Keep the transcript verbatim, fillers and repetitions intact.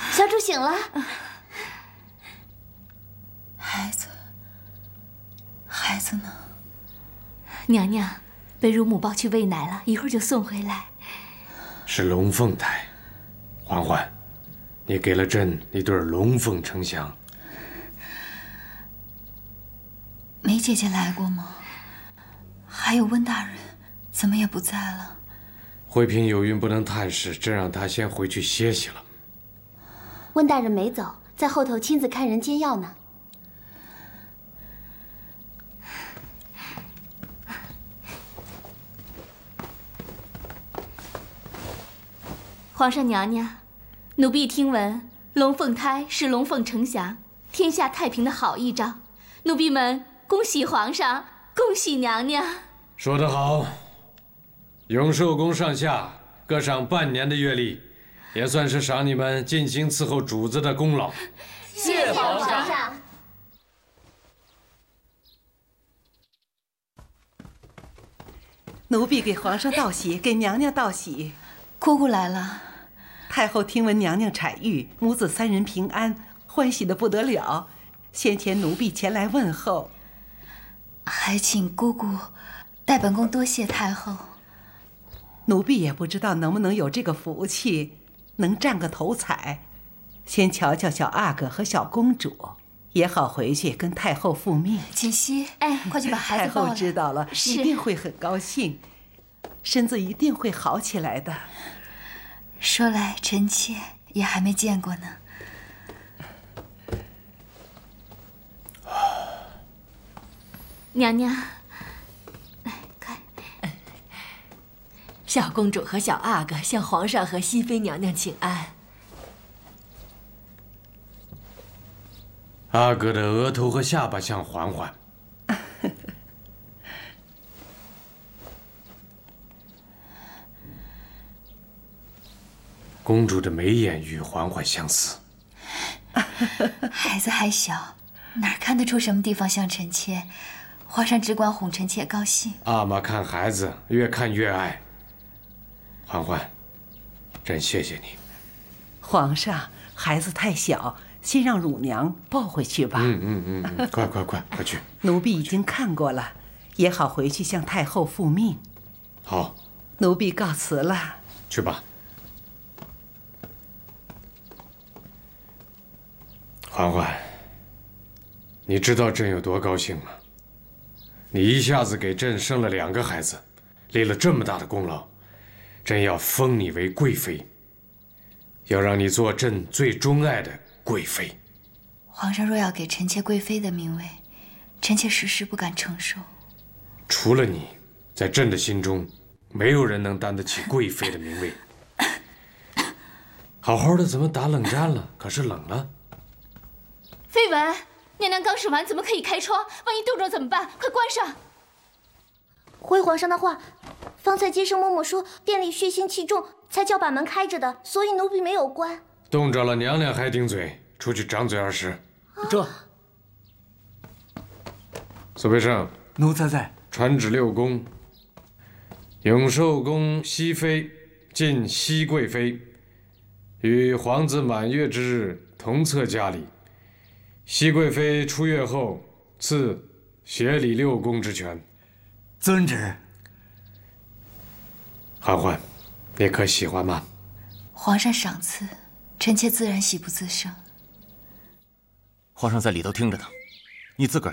小主醒了。 孩子，孩子呢？ 娘娘被乳母抱去喂奶了，一会儿就送回来。 是龙凤胎，嬛嬛，你给了朕一对龙凤呈祥。 梅姐姐来过吗？还有温大人，怎么也不在了？ 惠嫔有孕不能探视，朕让她先回去歇息了。 温大人没走，在后头亲自看人煎药呢。皇上娘娘，奴婢听闻龙凤胎是龙凤呈祥，天下太平的好预兆。奴婢们恭喜皇上，恭喜娘娘。 说得好，永寿宫上下各赏半年的月例，也算是赏你们尽心伺候主子的功劳。 谢皇上。 奴婢给皇上道喜，给娘娘道喜。 姑姑来了。 太后听闻娘娘产育，母子三人平安，欢喜得不得了。先前奴婢前来问候， 还请姑姑代本宫多谢太后。 奴婢也不知道能不能有这个福气，能占个头彩。先瞧瞧小阿哥和小公主，也好回去跟太后复命。 锦汐，哎，快去把孩子抱来。 太后知道了，一定会很高兴，身子一定会好起来的。 说来臣妾也还没见过呢。 娘娘，来看， 小公主和小阿哥向皇上和熹妃娘娘请安。 阿哥的额头和下巴像嬛嬛。公主的眉眼与嬛嬛相似。 孩子还小，哪看得出什么地方像臣妾？皇上只管哄臣妾高兴。 阿玛看孩子越看越爱。嬛嬛，朕谢谢你。 皇上，孩子太小，先让乳娘抱回去吧。 嗯嗯嗯嗯，快快快，快去！ 奴婢已经看过了，也好回去向太后复命。 好， 奴婢告辞了。 去吧。嬛嬛，你知道朕有多高兴吗？你一下子给朕生了两个孩子，立了这么大的功劳，朕要封你为贵妃，要让你做朕最钟爱的贵妃。 皇上若要给臣妾贵妃的名位，臣妾实时不敢承受。 除了你，在朕的心中，没有人能担得起贵妃的名位。好好的怎么打冷战了？可是冷了。 绯闻，娘娘刚使完，怎么可以开窗？万一冻着怎么办？快关上！ 回皇上的话，方才接生嬷嬷说店里血腥气重，才叫把门开着的，所以奴婢没有关。 冻着了，娘娘还顶嘴，出去掌嘴二十。 这。 苏培盛， 奴才在。 传旨六宫：永寿宫熹妃晋熹贵妃，于皇子满月之日同册佳礼。熹贵妃出月后，赐协理六宫之权。 遵旨。 嬛嬛，你可喜欢吗？ 皇上赏赐，臣妾自然喜不自胜。 皇上在里头听着呢，你自个儿